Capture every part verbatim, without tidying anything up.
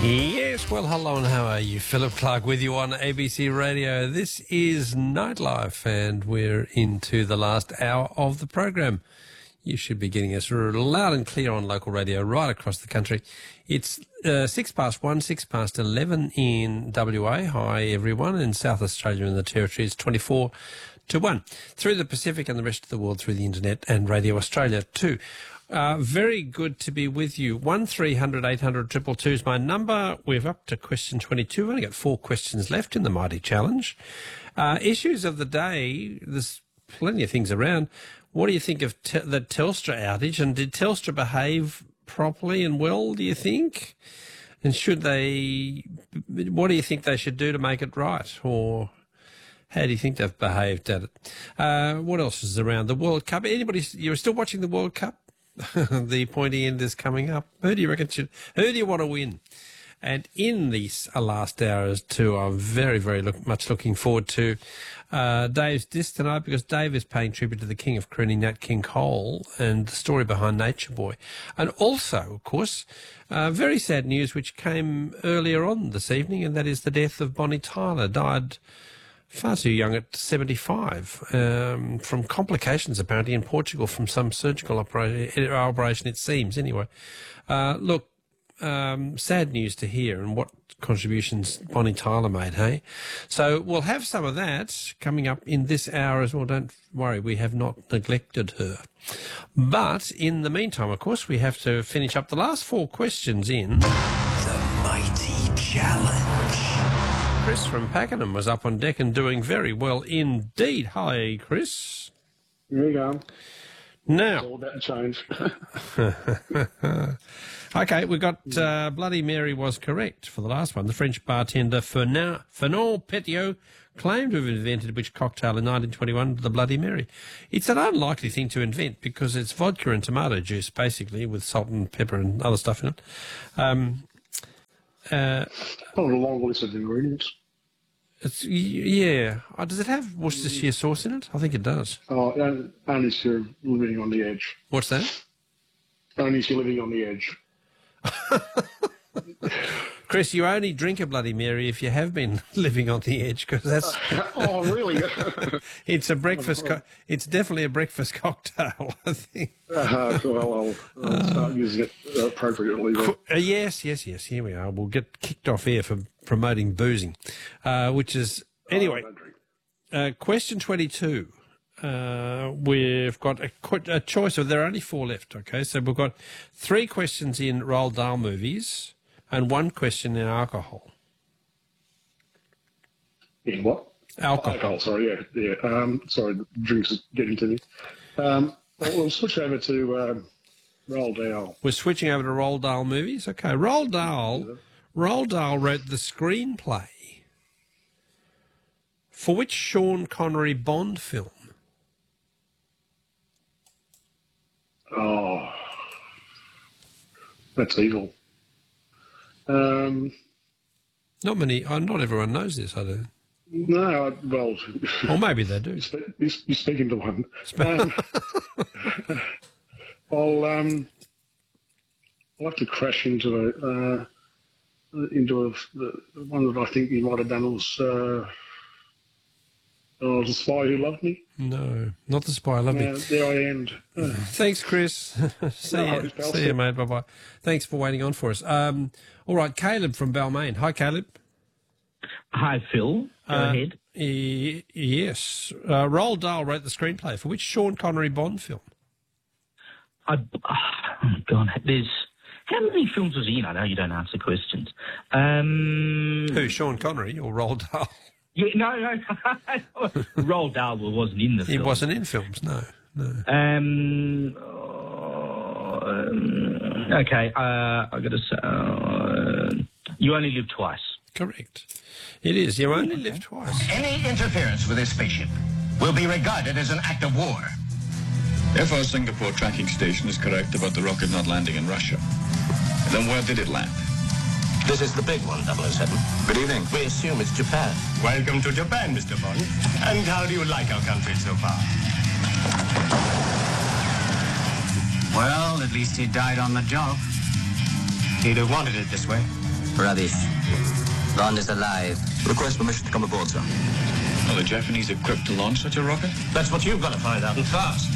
Yes, well, hello and how are you? Philip Clark with you on A B C Radio. This is Nightlife and we're into the last hour of the program. You should be getting us loud and clear on local radio right across the country. It's uh, six past one, six past eleven in W A. Hi, everyone. In South Australia and the Territory, it's twenty-four to one. Through the Pacific and the rest of the world through the internet and Radio Australia too. Uh, very good to be with you. one three hundred eight hundred two two two is my number. We're up to question twenty-two. We've only got four questions left in the Mighty Challenge. Uh, issues of the day, there's plenty of things around. What do you think of te- the Telstra outage? And did Telstra behave properly and well, do you think? And should they, what do you think they should do to make it right? Or how do you think they've behaved at it? Uh, what else is around? The World Cup. Anybody, you're still watching the World Cup? The pointy end is coming up. Who do you reckon should, who do you want to win? And in these uh, last hours too, I'm very, very look, much looking forward to uh, Dave's disc tonight, because Dave is paying tribute to the king of crooning, Nat King Cole, and the story behind Nature Boy. And also, of course, uh, very sad news which came earlier on this evening, and that is the death of Bonnie Tyler. Died far too young at seventy-five, um, from complications apparently in Portugal from some surgical opera- operation, it seems, anyway. Uh, look, um, sad news to hear, and what contributions Bonnie Tyler made, hey? So we'll have some of that coming up in this hour as well. Don't worry, we have not neglected her. But in the meantime, of course, we have to finish up the last four questions in The Mighty Challenge. Chris from Pakenham was up on deck and doing very well indeed. Hi, Chris. There you go. Now, It's all about change. okay, we got uh, Bloody Mary was correct for the last one. The French bartender Fernand, Fernand Petiot claimed to have invented which cocktail in nineteen twenty-one, the Bloody Mary. It's an unlikely thing to invent because it's vodka and tomato juice, basically, with salt and pepper and other stuff in it. Um, uh, Not a long list of ingredients. It's, yeah. Oh, does it have Worcestershire sauce in it? I think it does. Oh, and- only if you're living on the edge. What's that? Only if you're living on the edge. Chris, you only drink a Bloody Mary if you have been living on the edge, because that's Oh, really? it's a breakfast. Co- it's definitely a breakfast cocktail, I think. uh, well, I'll, I'll start using it appropriately. Then. Uh, yes, yes, yes. Here we are. We'll get kicked off here for promoting boozing, uh, which is anyway. Oh, I don't drink. Uh, question twenty-two. Uh, we've got a, a choice of, there are only four left. Okay, so we've got three questions in Roald Dahl movies and one question in alcohol. In what? Alcohol. Alcohol, sorry, yeah. yeah. Um, sorry, the drinks is getting to me. Um, well, we'll switch over to um, Roald Dahl. We're switching over to Roald Dahl movies. Okay, Roald Dahl. Roald Dahl wrote the screenplay for which Sean Connery Bond film? Oh, that's evil. Um, Not many. Oh, not everyone knows this. I don't. no, I- well, Or maybe they do. you're you're speaking to one. Um, I'll um, I'll have to crash into a uh, into a the one that I think you might have done was uh, oh, The Spy Who Loved Me. No, not The Spy. Love Uh, me. there I end. Uh, Thanks, Chris. See No, you. it's Bal- See you, mate. Bye bye. Thanks for waiting on for us. Um, all right, Caleb from Balmain. Hi, Caleb. Hi, Phil. Go Uh, ahead. y- yes. Uh, Roald Dahl wrote the screenplay for which Sean Connery Bond film? I, oh, God, there's... How many films was he in? I know you don't answer questions. Um, Who, Sean Connery or Roald Dahl? yeah, no, no. Roald Dahl wasn't in the He film. wasn't in films, no. No. Um, oh, um, okay, uh, I got to say... Uh, You Only Live Twice. Correct. It is. You only live twice. Any interference with this spaceship will be regarded as an act of war. If our Singapore tracking station is correct about the rocket not landing in Russia, then where did it land? This is the big one, double oh seven. Good evening. We assume it's Japan. Welcome to Japan, Mister Bond. And how do you like our country so far? Well, at least he died on the job. He'd have wanted it this way. Rubbish. Bond is alive. Request permission to come aboard, sir. Are the Japanese equipped to launch such a rocket? That's what you've got to find out, and fast.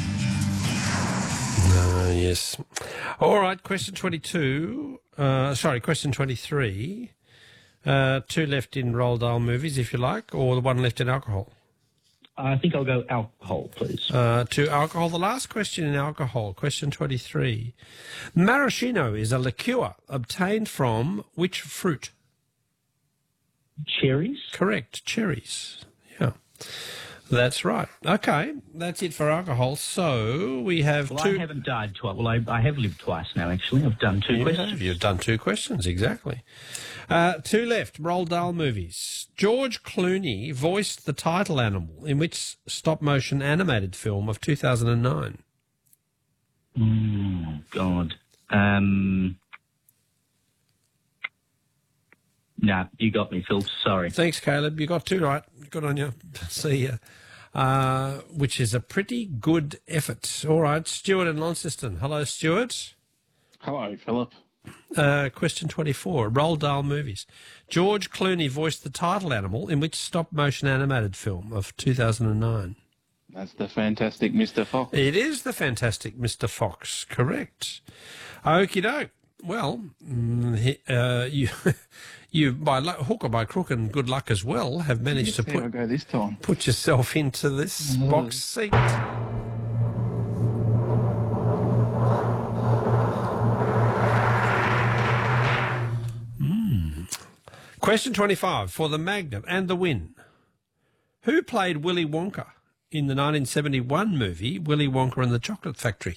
Uh, yes. All right, question twenty-two. Uh, sorry, question twenty-three. Uh, two left in Roald Dahl movies, if you like, or the one left in alcohol. I think I'll go alcohol, please. Uh, to alcohol. The last question in alcohol, question twenty-three. Maraschino is a liqueur obtained from which fruit? Cherries? Correct, cherries. Yeah, that's right. Okay, that's it for alcohol. So we have Well, two... I haven't died twice. Well, I, I have lived twice now, actually. I've done two You questions. have. You've done two questions, exactly. Uh, two left, Roald Dahl movies. George Clooney voiced the title animal in which stop-motion animated film of two thousand nine? Oh, God. Um... Nah, you got me, Phil. Sorry. Thanks, Caleb. You got two right. Good on you. See ya. Uh, which is a pretty good effort. All right, Stuart in Launceston. Hello, Stuart. Hello, Philip. Uh, question twenty-four. Roald Dahl movies. George Clooney voiced the title animal in which stop-motion animated film of two thousand nine? That's the fantastic Mister Fox. It is the fantastic Mister Fox. Correct. Okie doke. Well, mm, he- uh, you, you by lo- hook or by crook and good luck as well, have managed to Let's see how I put go this time. put yourself into this Mm. box seat. Mm. Question twenty-five for the Magnum and the win. Who played Willy Wonka in the nineteen seventy-one movie Willy Wonka and the Chocolate Factory?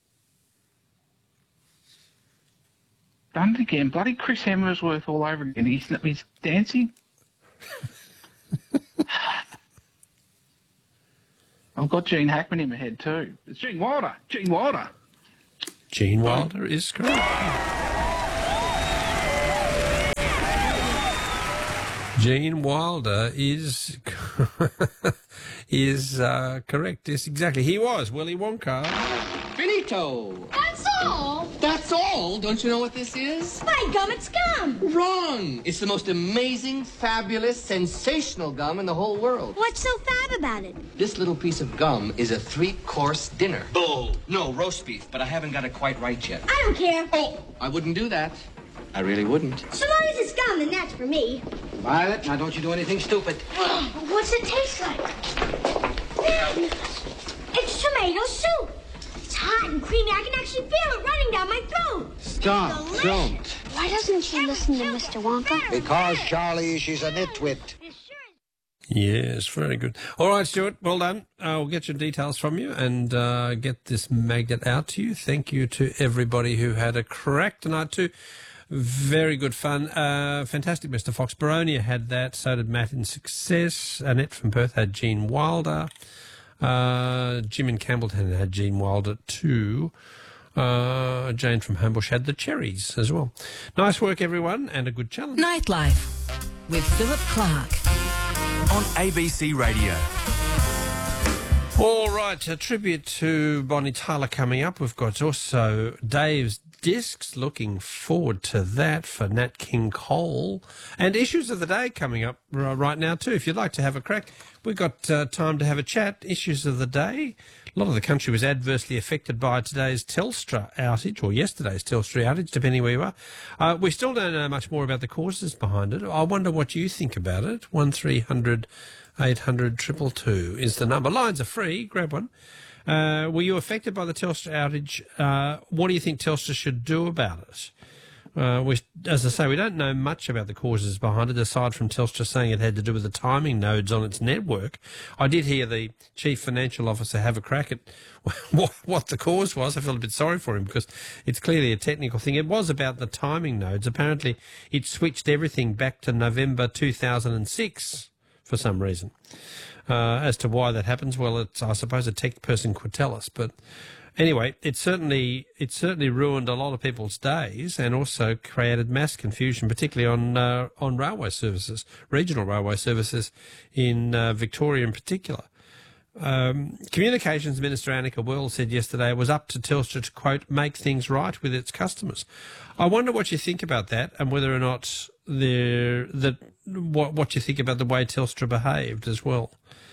Done it again. Bloody Chris Hemsworth all over again. He's, he's dancing. I've got Gene Hackman in my head too. It's Gene Wilder. Gene Wilder. Gene Wilder is correct. Gene Wilder is is uh, correct. Yes, exactly. He was Willy Wonka. Finito. That's all. That's all. Don't you know what this is? My gum, it's gum. Wrong. It's the most amazing, fabulous, sensational gum in the whole world. What's so fab about it? This little piece of gum is a three-course dinner. Bull. No, roast beef, but I haven't got it quite right yet. I don't care. Oh, I wouldn't do that. I really wouldn't. So long as it's gum, then that's for me. Violet, now don't you do anything stupid. What's it taste like? Fabulous. It's tomato soup. It's hot and creamy. I can actually feel it running down my throat. Stop. It's Don't. delicious. Why doesn't she listen to Mister Wonka? Because, Charlie, she's a nitwit. Yes, very good. All right, Stuart, well done. I'll get your details from you and uh, get this magnet out to you. Thank you to everybody who had a crack tonight too. Very good fun. Uh, fantastic, Mister Fox. Baronia had that. So did Matt in Success. Annette from Perth had Gene Wilder. Uh, Jim in Campbelltown had Gene Wilder too. Uh, Jane from Homebush had the cherries as well. Nice work, everyone, and a good challenge. Nightlife with Philip Clark on A B C Radio. All right, a tribute to Bonnie Tyler coming up. We've got also Dave's Discs. Looking forward to that for Nat King Cole. And Issues of the Day coming up right now too. If you'd like to have a crack, we've got uh, time to have a chat. Issues of the Day. A lot of the country was adversely affected by today's Telstra outage, or yesterday's Telstra outage, depending where you are. Uh, we still don't know much more about the causes behind it. I wonder what you think about it. one three hundred eight hundred two two two is the number. Lines are free. Grab one. Uh, were you affected by the Telstra outage? Uh, what do you think Telstra should do about it? Uh, we, as I say, we don't know much about the causes behind it, aside from Telstra saying it had to do with the timing nodes on its network. I did hear the chief financial officer have a crack at what, what the cause was. I felt a bit sorry for him because it's clearly a technical thing. It was about the timing nodes. Apparently, it switched everything back to November two thousand six for some reason. Uh, as to why that happens, well, it's, I suppose a tech person could tell us. But anyway, it certainly it certainly ruined a lot of people's days and also created mass confusion, particularly on uh, on railway services, regional railway services in uh, Victoria in particular. Um, Communications Minister Annika Wells said yesterday it was up to Telstra to, quote, make things right with its customers. I wonder what you think about that and whether or not there that what what you think about the way Telstra behaved as well.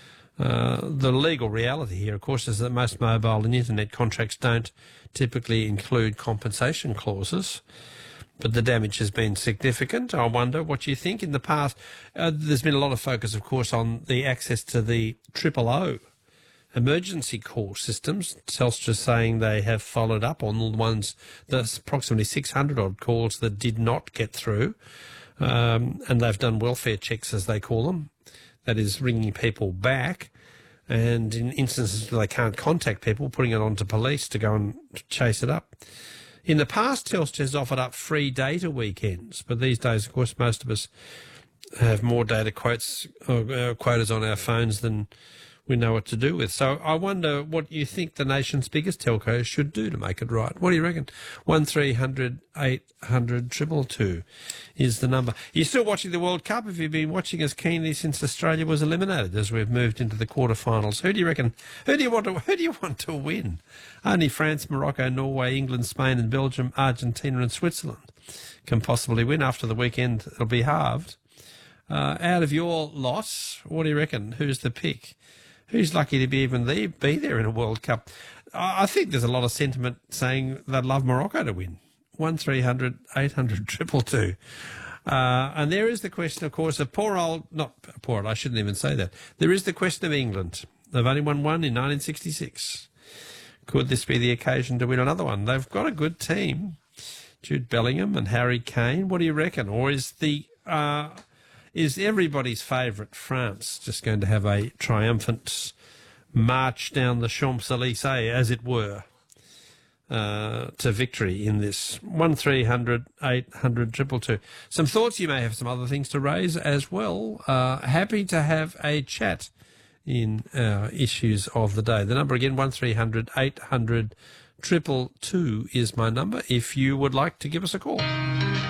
Uh, the legal reality here, of course, is that most mobile and internet contracts don't typically include compensation clauses, but the damage has been significant. I wonder what you think. In the past, uh, there's been a lot of focus, of course, on the access to the triple O emergency call systems. Telstra saying they have followed up on the ones, the approximately six hundred odd calls that did not get through, um, and they've done welfare checks, as they call them. That is ringing people back, and in instances where they can't contact people, putting it on to police to go and chase it up. In the past, Telstra has offered up free data weekends, but these days, of course, most of us have more data quotes or uh, quotas on our phones than we know what to do with. So I wonder what you think the nation's biggest telcos should do to make it right. What do you reckon? one three hundred eight hundred two two two is the number. You're still watching the World Cup. Have you been watching as keenly since Australia was eliminated as we've moved into the quarterfinals? Who do you reckon? Who do you want to? Who do you want to win? Only France, Morocco, Norway, England, Spain, and Belgium, Argentina, and Switzerland can possibly win. After the weekend, it'll be halved. Uh, out of your lot, what do you reckon? Who's the pick? Who's lucky to be even the, be there in a World Cup? I think there's a lot of sentiment saying they'd love Morocco to win. one three hundred eight hundred two two two. Uh, and there is the question, of course, of poor old, not poor old, I shouldn't even say that. There is the question of England. They've only won one in nineteen sixty-six. Could this be the occasion to win another one? They've got a good team. Jude Bellingham and Harry Kane. What do you reckon? Or is the... Uh, Is everybody's favourite France just going to have a triumphant march down the Champs-Élysées, as it were, uh, to victory in this? one three hundred eight hundred two two two. Some thoughts. You may have some other things to raise as well. Uh, happy to have a chat in our issues of the day. The number again, one three hundred eight hundred two two two is my number if you would like to give us a call.